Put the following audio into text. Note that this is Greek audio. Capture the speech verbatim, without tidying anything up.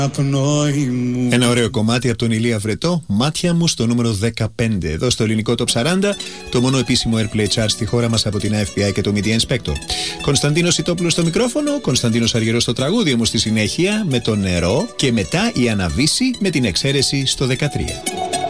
Ένα ωραίο κομμάτι από τον Ηλία Βρετό, Μάτια μου, στο νούμερο δεκαπέντε. Εδώ στο ελληνικό Top σαράντα, το μόνο επίσημο Airplay Chart στη χώρα μας από την Εφ Μπι Άι και το Media Inspector. Κωνσταντίνος Ιτόπουλος στο μικρόφωνο, Κωνσταντίνος Αργυρός στο τραγούδι, όμως στη συνέχεια με το νερό και μετά η Αναβίση με την εξαίρεση στο δεκατρία.